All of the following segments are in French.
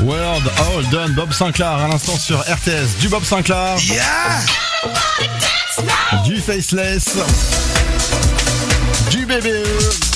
World All Done, Bob Sinclair à l'instant sur RTS. Du Bob Sinclair, du Faceless, du BBE.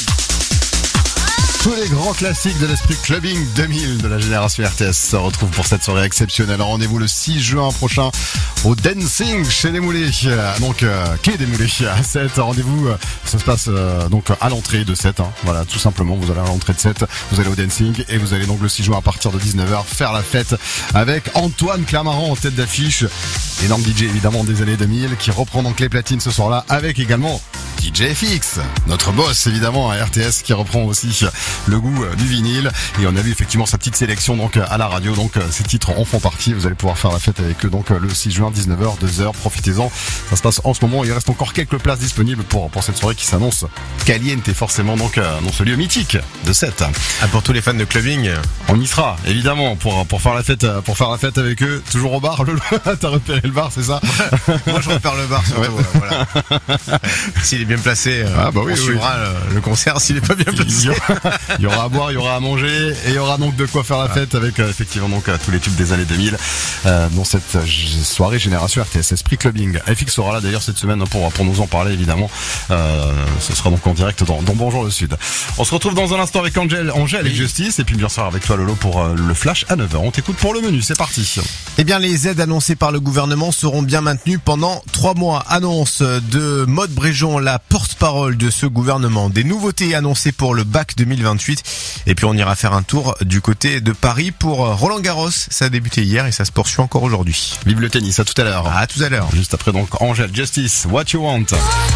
Tous les grands classiques de l'esprit clubbing 2000 de la génération RTS se retrouvent pour cette soirée exceptionnelle. Rendez-vous le 6 juin prochain au Dancing chez les Moulets. Donc, quai des Moulets à 7. Rendez-vous, ça se passe donc à l'entrée de 7. Voilà, tout simplement, vous allez à l'entrée de 7, vous allez au Dancing et vous allez donc le 6 juin à partir de 19h faire la fête avec Antoine Clamaran en tête d'affiche. Énorme DJ évidemment des années 2000 qui reprend donc les platines ce soir-là avec également DJ FX, notre boss évidemment à RTS qui reprend aussi le goût du vinyle et on a vu effectivement sa petite sélection donc à la radio, donc ces titres en font partie, vous allez pouvoir faire la fête avec eux donc le 6 juin 19h, 2h, profitez-en, ça se passe en ce moment, il reste encore quelques places disponibles pour cette soirée qui s'annonce caliente forcément donc dans ce lieu mythique de 7. Ah, pour tous les fans de clubbing, on y sera évidemment pour faire la fête avec eux, toujours au bar. Lolo, t'as repéré le bar, c'est ça? Moi je repère le bar surtout, ouais. Voilà. S'il est bien placé, on suivra le concert. S'il est pas bien placé, il y aura à boire, il y aura à manger et il y aura donc de quoi faire la fête avec effectivement donc tous les tubes des années 2000 dans cette soirée génération RTS Esprit Clubbing. FX sera là d'ailleurs cette semaine pour nous en parler évidemment. Ce sera donc en direct dans Bonjour le Sud. On se retrouve dans un instant avec Angèle et Justice et puis bien sûr avec toi Lolo pour le flash à 9h. On t'écoute pour le menu, c'est parti. Eh bien, les aides annoncées par le gouvernement seront bien maintenues pendant 3 mois. Annonce de Maude Bréjon, la porte-parole de ce gouvernement. Des nouveautés annoncées pour le bac 2028. Et puis on ira faire un tour du côté de Paris pour Roland Garros. Ça a débuté hier et ça se poursuit encore aujourd'hui. Vive le tennis, à tout à l'heure. À tout à l'heure. Juste après donc Angèle, Justice, What You Want.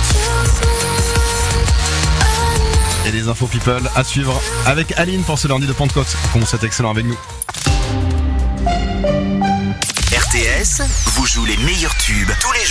Et les infos people à suivre avec Aline pour ce lundi de Pentecôte. Comment c'est excellent avec nous. RTS vous joue les meilleurs tubes tous les jours.